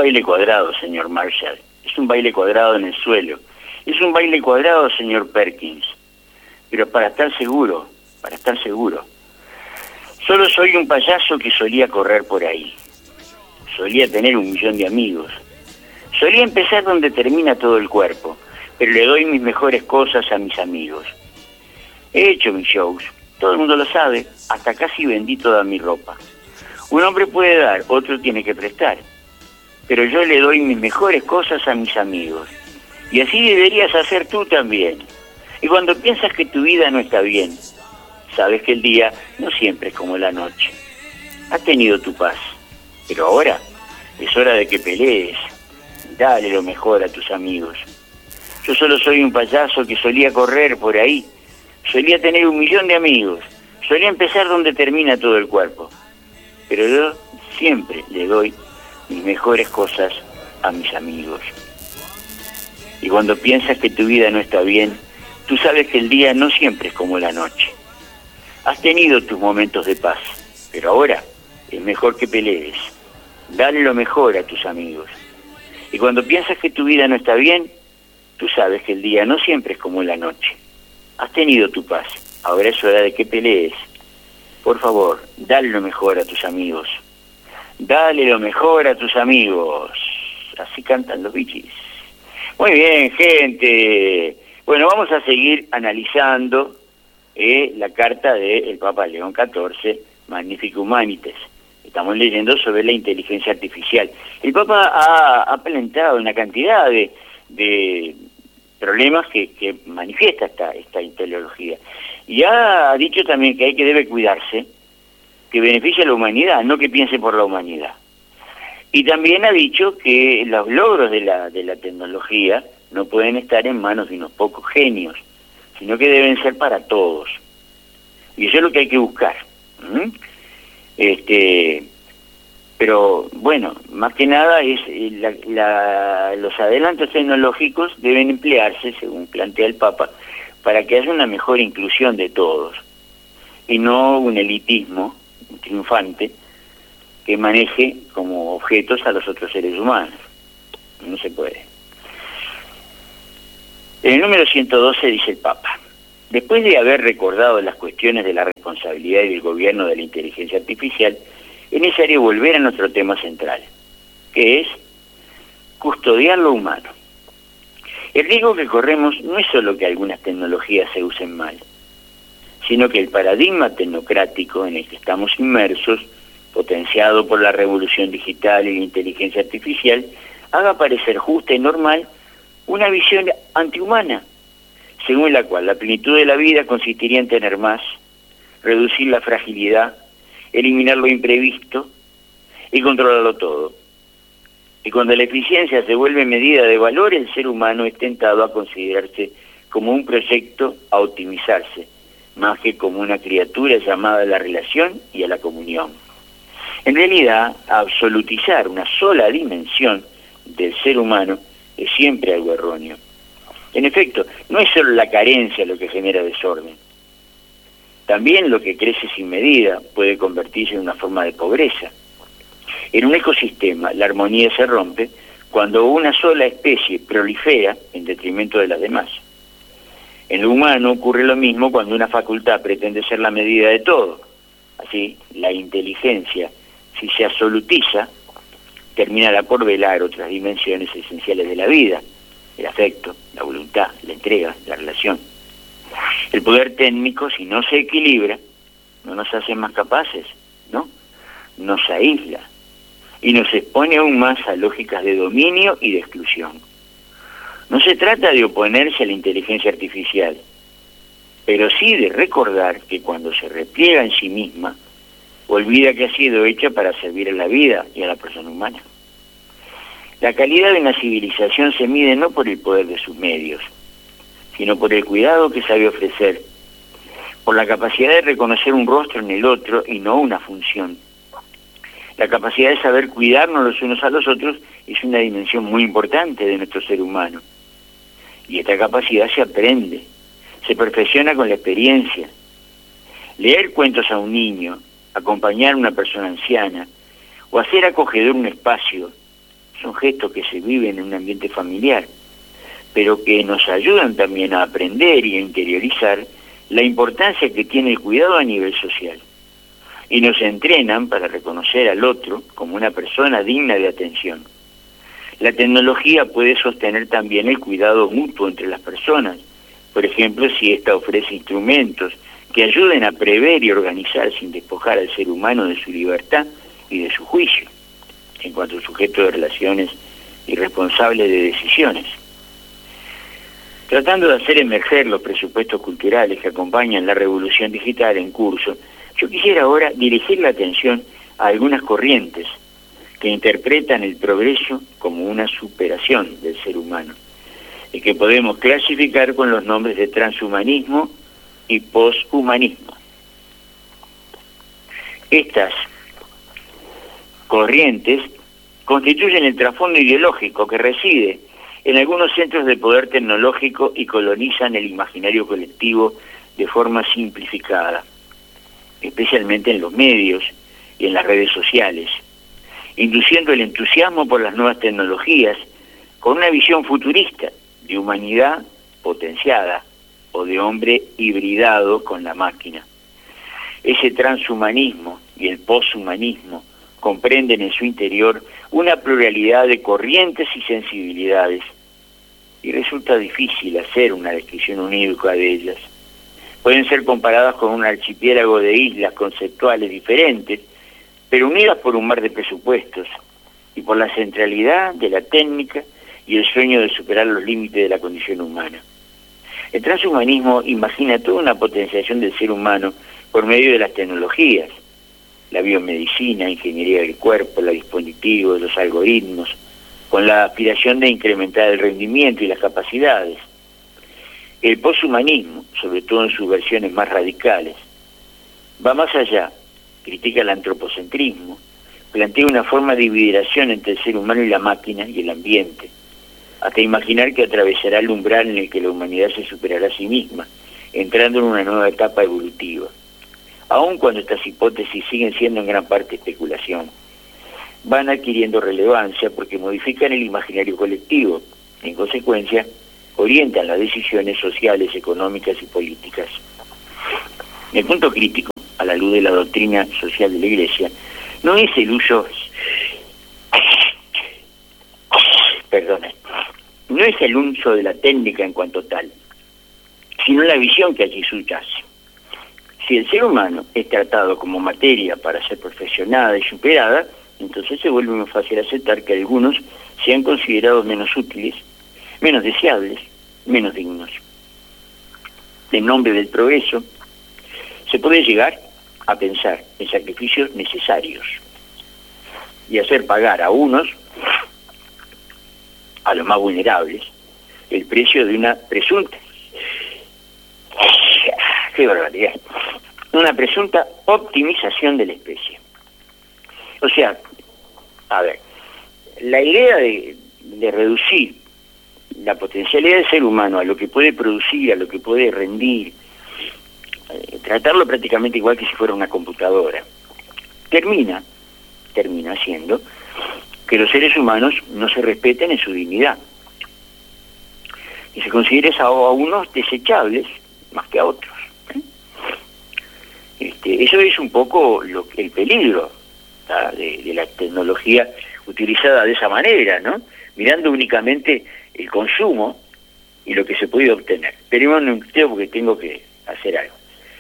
baile cuadrado, señor Marshall. Es un baile cuadrado en el suelo. Es un baile cuadrado, señor Perkins. Pero para estar seguro, solo soy un payaso que solía correr por ahí. Solía tener 1.000.000 de amigos. Solía empezar donde termina todo el cuerpo, pero le doy mis mejores cosas a mis amigos. He hecho mis shows, todo el mundo lo sabe, hasta casi vendí toda mi ropa. Un hombre puede dar, otro tiene que prestar. Pero yo le doy mis mejores cosas a mis amigos. Y así deberías hacer tú también. Y cuando piensas que tu vida no está bien, sabes que el día no siempre es como la noche. Has tenido tu paz, pero ahora es hora de que pelees. Dale lo mejor a tus amigos. Yo solo soy un payaso que solía correr por ahí. Solía tener 1.000.000 de amigos. Solía empezar donde termina todo el cuerpo. Pero yo siempre le doy mis mejores cosas a mis amigos. Y cuando piensas que tu vida no está bien, tú sabes que el día no siempre es como la noche. Has tenido tus momentos de paz, pero ahora es mejor que pelees. Dale lo mejor a tus amigos. Y cuando piensas que tu vida no está bien, tú sabes que el día no siempre es como la noche. Has tenido tu paz, ahora es hora de que pelees. Por favor, dale lo mejor a tus amigos. Dale lo mejor a tus amigos. Así cantan los Bee Gees. Muy bien, gente. Bueno, vamos a seguir analizando la carta del Papa León XIV, Magnificat Humanitas. Estamos leyendo sobre la inteligencia artificial. El Papa ha planteado una cantidad de problemas que manifiesta esta teleología. Y ha dicho también que debe cuidarse, que beneficie a la humanidad, no que piense por la humanidad. Y también ha dicho que los logros de la tecnología no pueden estar en manos de unos pocos genios, sino que deben ser para todos. Y eso es lo que hay que buscar. Pero bueno, más que nada es los adelantos tecnológicos deben emplearse, según plantea el Papa, para que haya una mejor inclusión de todos y no un elitismo triunfante que maneje como objetos a los otros seres humanos. No se puede. En el número 112 dice el Papa: después de haber recordado las cuestiones de la responsabilidad y del gobierno de la inteligencia artificial, es necesario volver a nuestro tema central, que es custodiar lo humano. El riesgo que corremos no es solo que algunas tecnologías se usen mal, sino que el paradigma tecnocrático en el que estamos inmersos, potenciado por la revolución digital y la inteligencia artificial, haga parecer justa y normal una visión antihumana, según la cual la plenitud de la vida consistiría en tener más, reducir la fragilidad, eliminar lo imprevisto y controlarlo todo. Y cuando la eficiencia se vuelve medida de valor, el ser humano es tentado a considerarse como un proyecto a optimizarse, más que como una criatura llamada a la relación y a la comunión. En realidad, absolutizar una sola dimensión del ser humano es siempre algo erróneo. En efecto, no es solo la carencia lo que genera desorden. También lo que crece sin medida puede convertirse en una forma de pobreza. En un ecosistema, la armonía se rompe cuando una sola especie prolifera en detrimento de las demás. En lo humano ocurre lo mismo cuando una facultad pretende ser la medida de todo. Así, la inteligencia, si se absolutiza, terminará por velar otras dimensiones esenciales de la vida: el afecto, la voluntad, la entrega, la relación. El poder técnico, si no se equilibra, no nos hace más capaces, ¿no? Nos aísla y nos expone aún más a lógicas de dominio y de exclusión. No se trata de oponerse a la inteligencia artificial, pero sí de recordar que cuando se repliega en sí misma, olvida que ha sido hecha para servir a la vida y a la persona humana. La calidad de una civilización se mide no por el poder de sus medios, sino por el cuidado que sabe ofrecer, por la capacidad de reconocer un rostro en el otro y no una función. La capacidad de saber cuidarnos los unos a los otros es una dimensión muy importante de nuestro ser humano. Y esta capacidad se aprende, se perfecciona con la experiencia. Leer cuentos a un niño, acompañar a una persona anciana o hacer acogedor un espacio son gestos que se viven en un ambiente familiar, pero que nos ayudan también a aprender y a interiorizar la importancia que tiene el cuidado a nivel social. Y nos entrenan para reconocer al otro como una persona digna de atención. La tecnología puede sostener también el cuidado mutuo entre las personas, por ejemplo, si ésta ofrece instrumentos que ayuden a prever y organizar sin despojar al ser humano de su libertad y de su juicio, en cuanto sujeto de relaciones y responsable de decisiones. Tratando de hacer emerger los presupuestos culturales que acompañan la revolución digital en curso, yo quisiera ahora dirigir la atención a algunas corrientes que interpretan el progreso como una superación del ser humano y que podemos clasificar con los nombres de transhumanismo y poshumanismo. Estas corrientes constituyen el trasfondo ideológico que reside en algunos centros de poder tecnológico y colonizan el imaginario colectivo de forma simplificada, especialmente en los medios y en las redes sociales, induciendo el entusiasmo por las nuevas tecnologías con una visión futurista de humanidad potenciada o de hombre hibridado con la máquina. Ese transhumanismo y el poshumanismo comprenden en su interior una pluralidad de corrientes y sensibilidades, y resulta difícil hacer una descripción unívoca de ellas. Pueden ser comparadas con un archipiélago de islas conceptuales diferentes, pero unidas por un mar de presupuestos y por la centralidad de la técnica y el sueño de superar los límites de la condición humana. El transhumanismo imagina toda una potenciación del ser humano por medio de las tecnologías, la biomedicina, ingeniería del cuerpo, los dispositivos, los algoritmos, con la aspiración de incrementar el rendimiento y las capacidades. El poshumanismo, sobre todo en sus versiones más radicales, va más allá, critica el antropocentrismo, plantea una forma de hibridación entre el ser humano y la máquina y el ambiente, hasta imaginar que atravesará el umbral en el que la humanidad se superará a sí misma, entrando en una nueva etapa evolutiva. Aun cuando estas hipótesis siguen siendo en gran parte especulación, van adquiriendo relevancia porque modifican el imaginario colectivo, en consecuencia, orientan las decisiones sociales, económicas y políticas. El punto crítico, a la luz de la doctrina social de la Iglesia, no es el uso, no es el uso de la técnica en cuanto tal, sino la visión que allí subyace. Si el ser humano es tratado como materia para ser perfeccionada y superada, entonces se vuelve muy fácil aceptar que algunos sean considerados menos útiles, menos deseables, menos dignos. En nombre del progreso, se puede llegar a pensar en sacrificios necesarios y hacer pagar a unos, a los más vulnerables, el precio de una presunta, ¡qué barbaridad!, una presunta optimización de la especie. O sea, a ver, la idea de reducir la potencialidad del ser humano a lo que puede producir, a lo que puede rendir, tratarlo prácticamente igual que si fuera una computadora, termina haciendo que los seres humanos no se respeten en su dignidad y se considere a unos desechables más que a otros. Eso es un poco el peligro de la tecnología utilizada de esa manera, ¿no? Mirando únicamente el consumo y lo que se puede obtener. Pero un minutito porque tengo que hacer algo.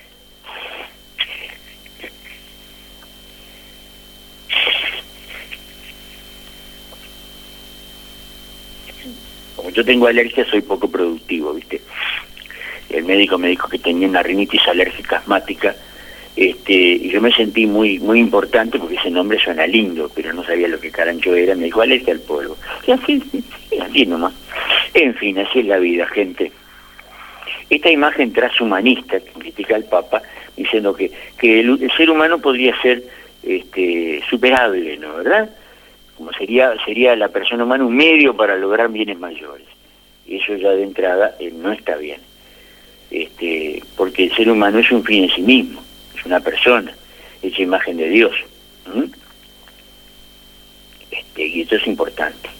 Como yo tengo alergia, soy poco productivo, ¿viste? El médico me dijo que tenía una rinitis alérgica asmática, y yo me sentí muy importante porque ese nombre suena lindo, pero no sabía lo que carancho era. Me dijo alergia al polvo. Y así nomás. En fin, así es la vida, gente. Esta imagen transhumanista que critica al Papa, diciendo que el ser humano podría ser superable, ¿no? ¿Verdad? Como sería la persona humana un medio para lograr bienes mayores. Y eso ya de entrada no está bien. Porque el ser humano es un fin en sí mismo, es una persona, hecha imagen de Dios. y esto es importante.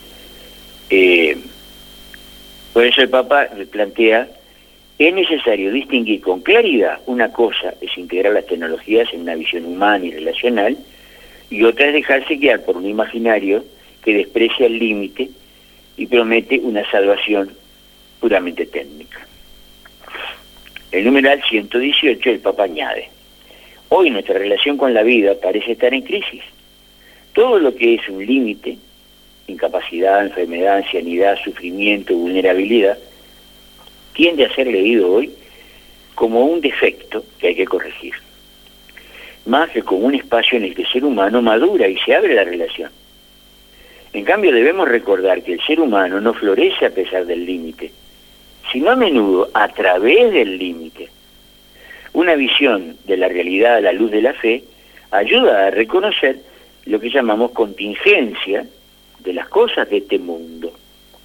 Por eso el Papa plantea: es necesario distinguir con claridad. Una cosa es integrar las tecnologías en una visión humana y relacional, y otra es dejarse guiar por un imaginario que desprecia el límite y promete una salvación puramente técnica. El numeral 118, el Papa añade: hoy nuestra relación con la vida parece estar en crisis. Todo lo que es un límite, incapacidad, enfermedad, ancianidad, sufrimiento, vulnerabilidad, tiende a ser leído hoy como un defecto que hay que corregir, más que como un espacio en el que el ser humano madura y se abre la relación. En cambio, debemos recordar que el ser humano no florece a pesar del límite, sino a menudo a través del límite. Una visión de la realidad a la luz de la fe ayuda a reconocer lo que llamamos contingencia de las cosas de este mundo.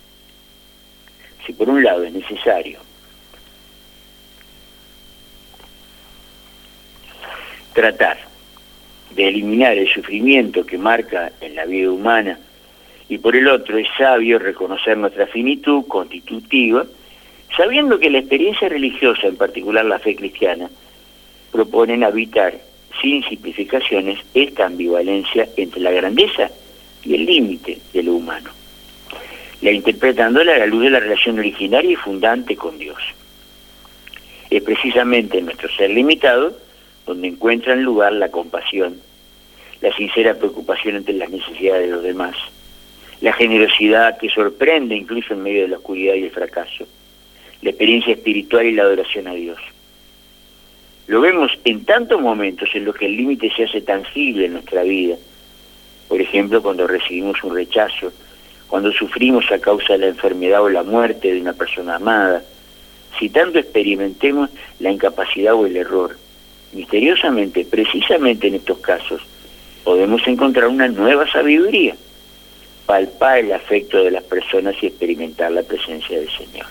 Si por un lado es necesario tratar de eliminar el sufrimiento que marca en la vida humana, y por el otro es sabio reconocer nuestra finitud constitutiva, sabiendo que la experiencia religiosa, en particular la fe cristiana, proponen habitar sin simplificaciones esta ambivalencia entre la grandeza y el límite de lo humano, la interpretándola a la luz de la relación originaria y fundante con Dios. Es precisamente en nuestro ser limitado donde encuentran lugar la compasión, la sincera preocupación ante las necesidades de los demás, la generosidad que sorprende incluso en medio de la oscuridad y el fracaso, la experiencia espiritual y la adoración a Dios. Lo vemos en tantos momentos en los que el límite se hace tangible en nuestra vida. Por ejemplo, cuando recibimos un rechazo, cuando sufrimos a causa de la enfermedad o la muerte de una persona amada. Si tanto experimentemos la incapacidad o el error, misteriosamente, precisamente en estos casos, podemos encontrar una nueva sabiduría, palpar el afecto de las personas y experimentar la presencia del Señor.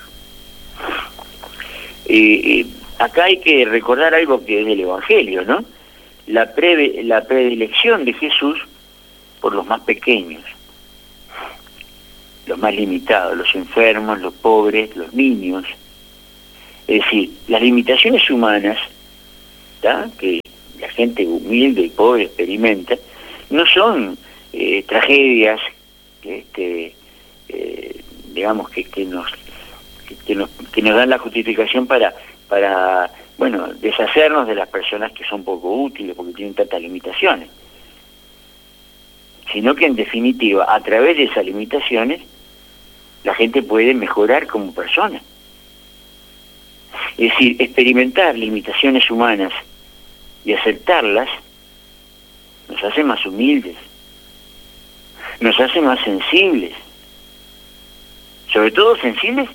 Acá hay que recordar algo que es del Evangelio, ¿no? La predilección de Jesús por los más pequeños, los más limitados, los enfermos, los pobres, los niños. Es decir, las limitaciones humanas, ¿tá?, que la gente humilde y pobre experimenta, no son tragedias digamos que nos dan la justificación para deshacernos de las personas que son poco útiles porque tienen tantas limitaciones, sino que en definitiva a través de esas limitaciones la gente puede mejorar como persona. Es decir, experimentar limitaciones humanas y aceptarlas nos hace más humildes, nos hace más sensibles, sobre todo sensibles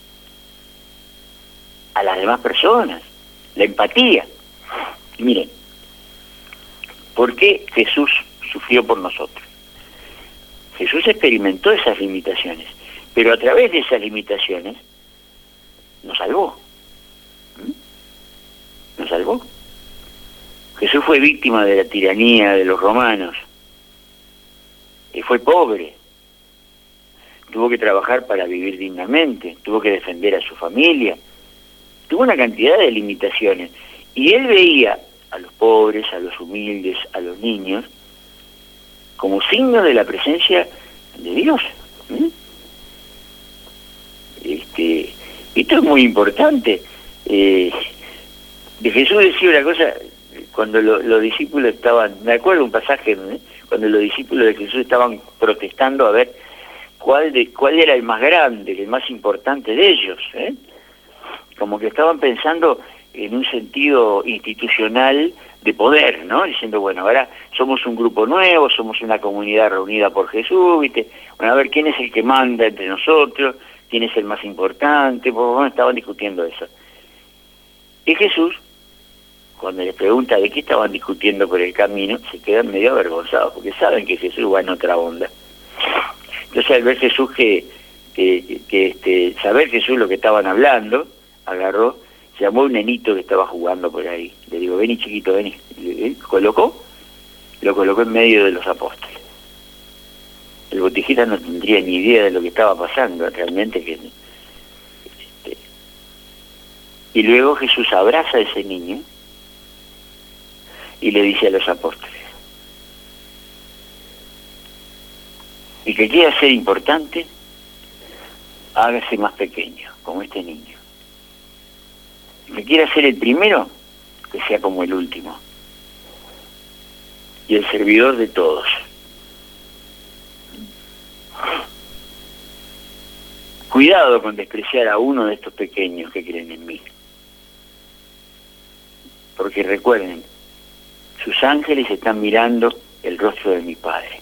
a las demás personas, la empatía. Y miren, ¿por qué Jesús sufrió por nosotros? Jesús experimentó esas limitaciones, pero a través de esas limitaciones nos salvó. Nos salvó. Jesús fue víctima de la tiranía de los romanos, y fue pobre, tuvo que trabajar para vivir dignamente, tuvo que defender a su familia, tuvo una cantidad de limitaciones, y él veía a los pobres, a los humildes, a los niños, como signo de la presencia de Dios. Esto es muy importante. De Jesús decía una cosa, cuando los discípulos estaban, me acuerdo un pasaje, cuando los discípulos de Jesús estaban protestando a ver cuál era el más grande, el más importante de ellos, como que estaban pensando en un sentido institucional de poder, ¿no? Diciendo, bueno, ahora somos un grupo nuevo, somos una comunidad reunida por Jesús, ¿viste? Bueno, a ver quién es el que manda entre nosotros, quién es el más importante, bueno, estaban discutiendo eso. Y Jesús, cuando les pregunta de qué estaban discutiendo por el camino, se quedan medio avergonzados, porque saben que Jesús va en otra onda. Entonces, al ver Jesús saber Jesús lo que estaban hablando, agarró, llamó a un nenito que estaba jugando por ahí. Le digo, vení chiquito, vení. Lo colocó en medio de los apóstoles. El botijita no tendría ni idea de lo que estaba pasando realmente. Y luego Jesús abraza a ese niño y le dice a los apóstoles: el que quiera ser importante, hágase más pequeño, como este niño. El que quiera ser el primero, que sea como el último. Y el servidor de todos. Cuidado con despreciar a uno de estos pequeños que creen en mí. Porque recuerden, sus ángeles están mirando el rostro de mi Padre.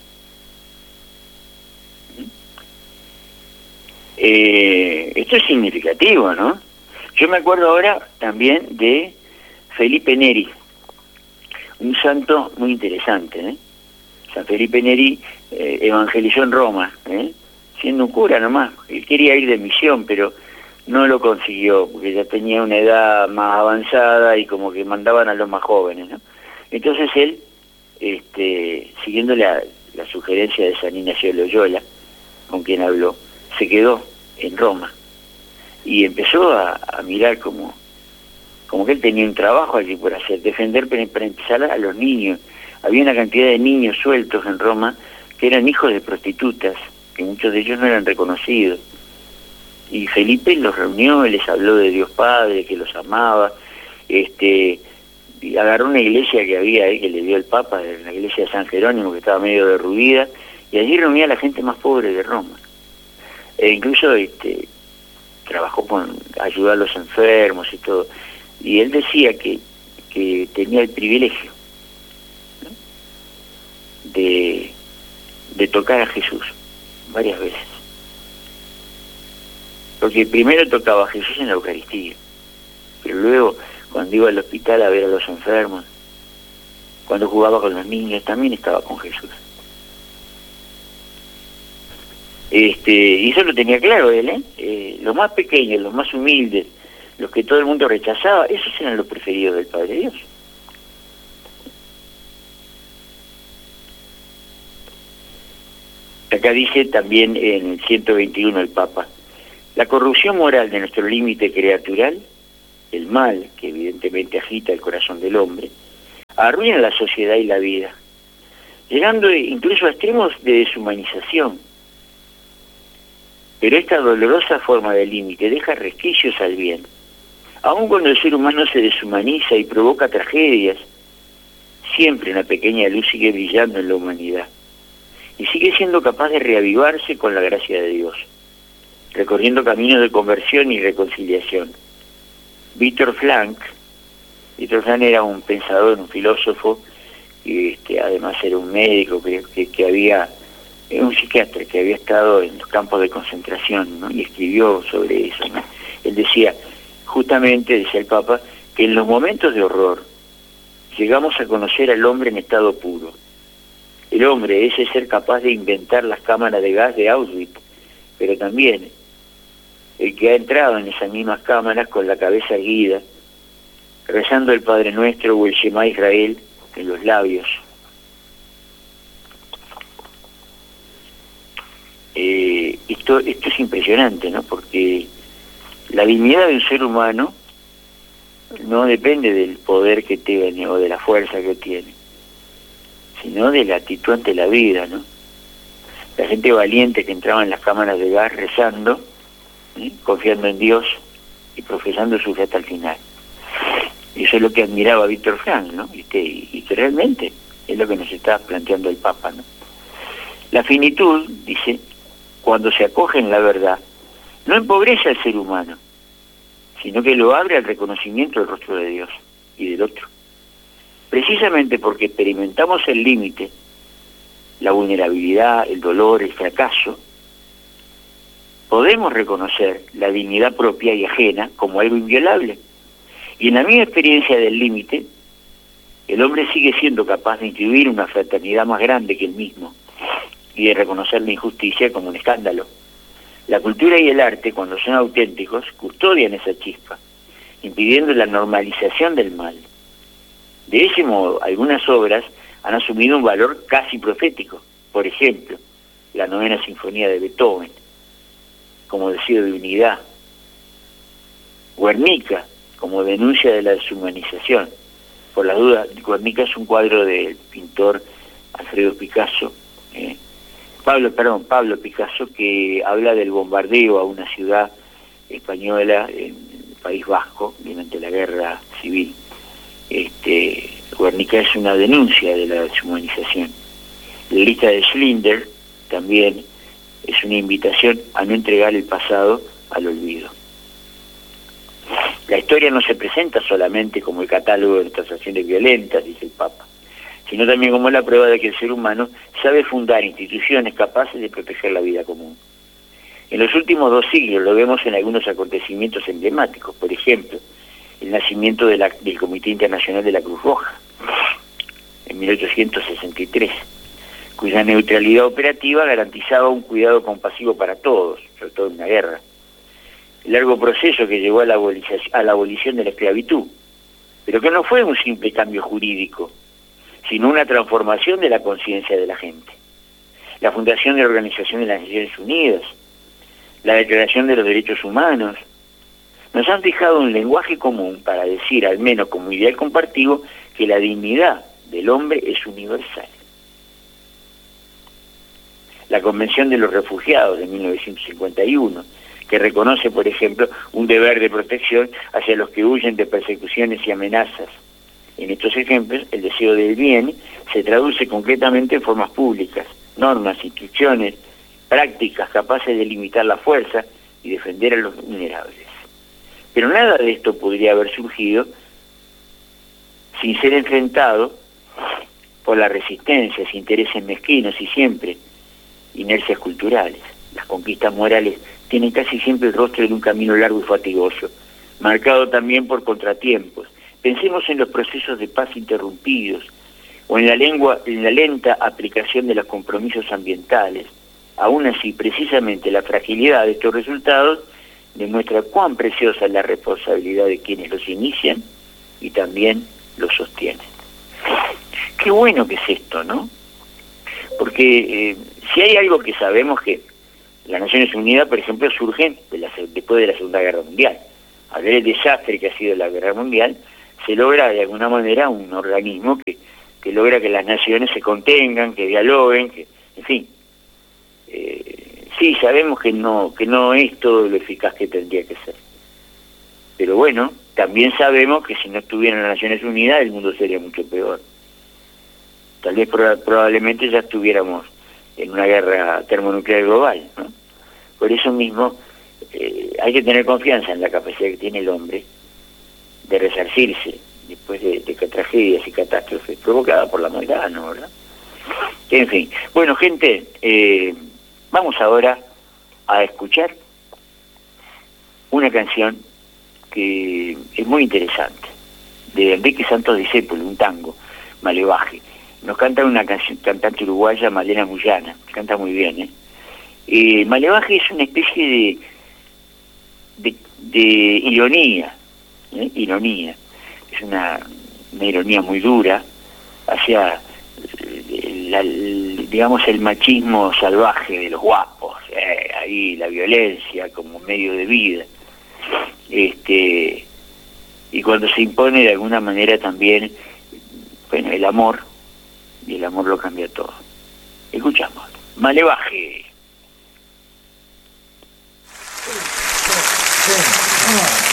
Esto es significativo, ¿no? Yo me acuerdo ahora también de Felipe Neri, un santo muy interesante, ¿eh? San Felipe Neri evangelizó en Roma, siendo un cura nomás. Él quería ir de misión, pero no lo consiguió, porque ya tenía una edad más avanzada y como que mandaban a los más jóvenes, ¿no? Entonces él, siguiendo la sugerencia de San Ignacio de Loyola, con quien habló, se quedó en Roma y empezó a mirar como que él tenía un trabajo allí por hacer, defender para empezar a los niños. Había una cantidad de niños sueltos en Roma que eran hijos de prostitutas, que muchos de ellos no eran reconocidos. Y Felipe los reunió, les habló de Dios Padre, que los amaba, y agarró una iglesia que había ahí, que le dio el Papa, la iglesia de San Jerónimo, que estaba medio derruida, y allí reunía a la gente más pobre de Roma. E incluso trabajó con ayudar a los enfermos y todo. Y él decía que tenía el privilegio, ¿no?, de tocar a Jesús varias veces. Porque primero tocaba a Jesús en la Eucaristía, pero luego cuando iba al hospital a ver a los enfermos, cuando jugaba con los niños, también estaba con Jesús. Y eso lo tenía claro él, los más pequeños, los más humildes, los que todo el mundo rechazaba, esos eran los preferidos del Padre Dios. Acá dice también en el 121 el Papa: la corrupción moral de nuestro límite creatural, el mal que evidentemente agita el corazón del hombre, arruina la sociedad y la vida, llegando incluso a extremos de deshumanización. Pero esta dolorosa forma de límite deja resquicios al bien. Aun cuando el ser humano se deshumaniza y provoca tragedias, siempre una pequeña luz sigue brillando en la humanidad y sigue siendo capaz de reavivarse con la gracia de Dios, recorriendo caminos de conversión y reconciliación. Víctor Frank era un pensador, un filósofo, y además era un médico que había, un psiquiatra que había estado en los campos de concentración, ¿no?, y escribió sobre eso, ¿no? Él decía, justamente, decía el Papa, que en los momentos de horror llegamos a conocer al hombre en estado puro. El hombre, ese ser capaz de inventar las cámaras de gas de Auschwitz, pero también el que ha entrado en esas mismas cámaras con la cabeza erguida, rezando el Padre Nuestro o el Shema Israel en los labios. Esto es impresionante, ¿no? Porque la dignidad de un ser humano no depende del poder que tiene o de la fuerza que tiene, sino de la actitud ante la vida, ¿no? La gente valiente que entraba en las cámaras de gas rezando, confiando en Dios y profesando su fe hasta el final. Y eso es lo que admiraba Víctor Frank, ¿no? Y que realmente es lo que nos está planteando el Papa, ¿no? La finitud, dice, cuando se acoge en la verdad, no empobrece al ser humano, sino que lo abre al reconocimiento del rostro de Dios y del otro. Precisamente porque experimentamos el límite, la vulnerabilidad, el dolor, el fracaso, podemos reconocer la dignidad propia y ajena como algo inviolable. Y en la misma experiencia del límite, el hombre sigue siendo capaz de instituir una fraternidad más grande que él mismo y de reconocer la injusticia como un escándalo. La cultura y el arte, cuando son auténticos, custodian esa chispa, impidiendo la normalización del mal. De ese modo, algunas obras han asumido un valor casi profético. Por ejemplo, la novena sinfonía de Beethoven, como deseo de unidad. Guernica, como denuncia de la deshumanización. Por las dudas, Guernica es un cuadro del pintor Alfredo Picasso, Pablo Picasso, que habla del bombardeo a una ciudad española en el País Vasco durante la guerra civil. Guernica es una denuncia de la deshumanización. La lista de Schindler también es una invitación a no entregar el pasado al olvido. La historia no se presenta solamente como el catálogo de nuestras acciones violentas, dice el Papa, sino también como la prueba de que el ser humano sabe fundar instituciones capaces de proteger la vida común. En los últimos 2 siglos lo vemos en algunos acontecimientos emblemáticos, por ejemplo, el nacimiento del Comité Internacional de la Cruz Roja, en 1863, cuya neutralidad operativa garantizaba un cuidado compasivo para todos, sobre todo en una guerra. El largo proceso que llevó a la abolición de la esclavitud, pero que no fue un simple cambio jurídico, sino una transformación de la conciencia de la gente. La fundación de la Organización de las Naciones Unidas, la Declaración de los Derechos Humanos, nos han fijado un lenguaje común para decir, al menos como ideal compartido, que la dignidad del hombre es universal. La Convención de los Refugiados de 1951, que reconoce, por ejemplo, un deber de protección hacia los que huyen de persecuciones y amenazas. En estos ejemplos, el deseo del bien se traduce concretamente en formas públicas, normas, instrucciones, prácticas capaces de limitar la fuerza y defender a los vulnerables. Pero nada de esto podría haber surgido sin ser enfrentado por las resistencias, intereses mezquinos y siempre inercias culturales. Las conquistas morales tienen casi siempre el rostro de un camino largo y fatigoso, marcado también por contratiempos. Pensemos en los procesos de paz interrumpidos, o en la lenta aplicación de los compromisos ambientales. Aún así, precisamente la fragilidad de estos resultados demuestra cuán preciosa es la responsabilidad de quienes los inician y también los sostienen. Qué bueno que es esto, ¿no? Porque si hay algo que sabemos, que las Naciones Unidas, por ejemplo, surgen después de la Segunda Guerra Mundial. Al ver el desastre que ha sido la Guerra Mundial, se logra de alguna manera un organismo que logra que las naciones se contengan, que dialoguen, en fin. Sí, sabemos que no es todo lo eficaz que tendría que ser. Pero bueno, también sabemos que si no estuvieran las Naciones Unidas, el mundo sería mucho peor. Tal vez probablemente ya estuviéramos en una guerra termonuclear global, ¿no? Por eso mismo hay que tener confianza en la capacidad que tiene el hombre de resarcirse después de tragedias y catástrofes provocadas por la maldad, ¿no? ¿Verdad? En fin. Bueno, gente, vamos ahora a escuchar una canción que es muy interesante, de Enrique Santos Discépolo, un tango, Malevaje. Nos canta una cantante uruguaya, Malena Mullana, canta muy bien, Malevaje es una especie de ironía, ironía. Es una ironía muy dura hacia, digamos, el machismo salvaje de los guapos, ahí la violencia como medio de vida. Y cuando se impone de alguna manera también, bueno, el amor, y el amor lo cambia todo. Escuchamos, Malevaje. Sí.